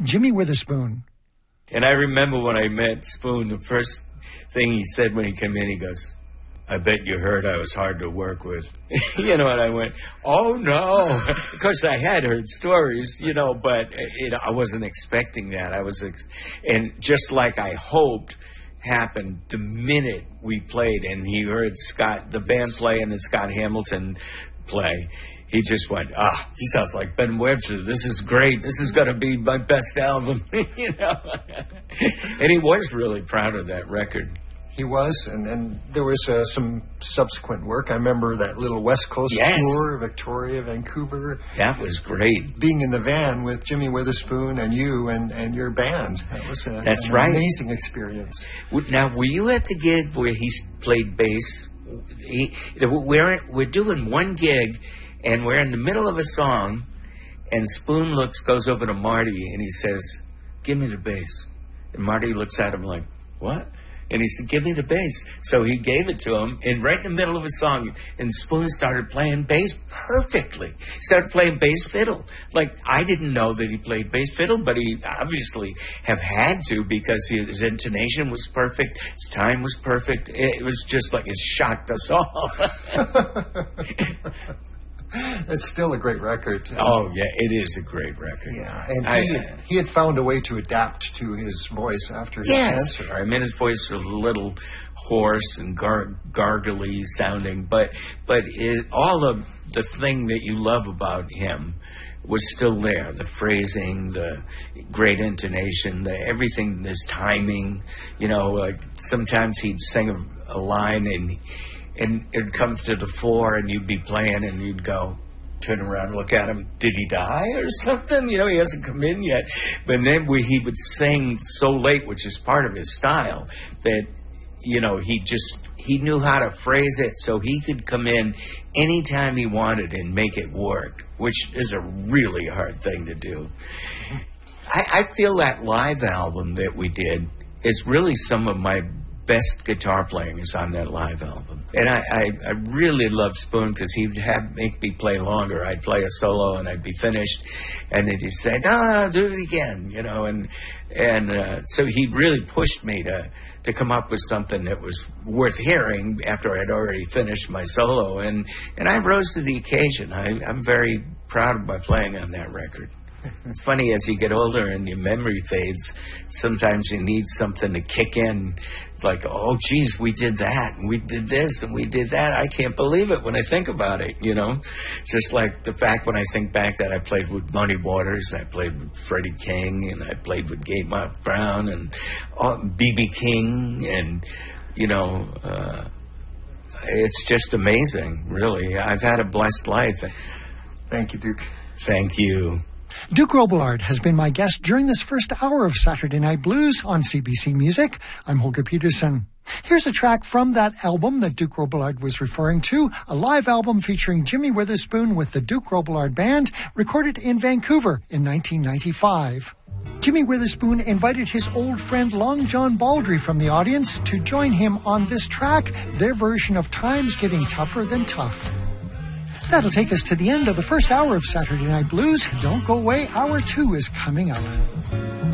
Jimmy Witherspoon. And I remember when I met Spoon, the first thing he said when he came in, he goes, "I bet you heard I was hard to work with." And I went, "Oh, no." Of course, I had heard stories, but I wasn't expecting that. And just like I hoped happened the minute we played and he heard the band play and then Scott Hamilton play, he just went, he sounds like Ben Webster. This is great. This is going to be my best album, And he was really proud of that record. He was, and there was some subsequent work. I remember that little West Coast tour, Victoria, Vancouver. That was great. Being in the van with Jimmy Witherspoon and you and your band. That was an amazing experience. Now, were you at the gig where he played bass? We're doing one gig, and we're in the middle of a song, and Spoon goes over to Marty, and he says, "Give me the bass." And Marty looks at him like, "What?" And he said, "Give me the bass." So he gave it to him, and right in the middle of a song, and Spoon started playing bass perfectly. He started playing bass fiddle. Like, I didn't know that he played bass fiddle, but he obviously have had to because his intonation was perfect, his time was perfect. It was just like it shocked us all. It's still a great record. Oh, yeah, it is a great record. Yeah, and he had found a way to adapt to his voice after his cancer. I mean, his voice was a little hoarse and gargly sounding, but all of the thing that you love about him was still there. The phrasing, the great intonation, everything, his timing. Sometimes he'd sing a line and it'd come to the floor and you'd be playing and you'd go, turn around, look at him. Did he die or something? He hasn't come in yet. But then he would sing so late, which is part of his style, that, he knew how to phrase it so he could come in anytime he wanted and make it work, which is a really hard thing to do. I feel that live album that we did is really some of my best guitar playing is on that live album. And I really love Spoon because he'd make me play longer. I'd play a solo and I'd be finished. And then he'd say, no, do it again, And so he really pushed me to come up with something that was worth hearing after I'd already finished my solo. And I rose to the occasion. I'm very proud of my playing on that record. It's funny, as you get older and your memory fades, sometimes you need something to kick in, like, oh, geez, we did that, and we did this, and we did that. I can't believe it when I think about it, Just like the fact when I think back that I played with Muddy Waters, I played with Freddie King, and I played with Gatemouth Brown, and B.B. King, and, it's just amazing, really. I've had a blessed life. Thank you, Duke. Thank you. Duke Robillard has been my guest during this first hour of Saturday Night Blues on CBC Music. I'm Holger Peterson. Here's a track from that album that Duke Robillard was referring to, a live album featuring Jimmy Witherspoon with the Duke Robillard Band, recorded in Vancouver in 1995. Jimmy Witherspoon invited his old friend Long John Baldry from the audience to join him on this track, their version of Time's Getting Tougher Than Tough. That'll take us to the end of the first hour of Saturday Night Blues. Don't go away. Hour 2 is coming up.